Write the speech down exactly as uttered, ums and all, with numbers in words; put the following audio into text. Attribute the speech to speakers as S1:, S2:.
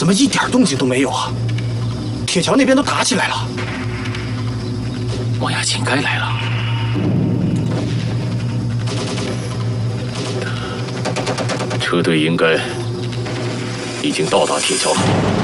S1: 怎么一点动静都没有啊？铁桥那边都打起来了。
S2: 王亚庆该来了。车队应该已经到达铁桥附近。